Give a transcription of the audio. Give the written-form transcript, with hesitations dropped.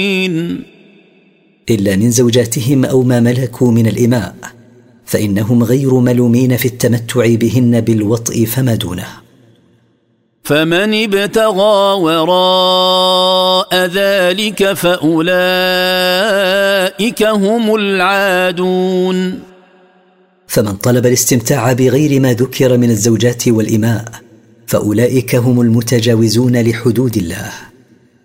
إلا من زوجاتهم أو ما ملكوا من الإماء، فإنهم غير ملومين في التمتع بهن بالوطء فما دونه. فمن ابتغى وراء ذلك فأولئك هم العادون. فمن طلب الاستمتاع بغير ما ذكر من الزوجات والإماء فأولئك هم المتجاوزون لحدود الله.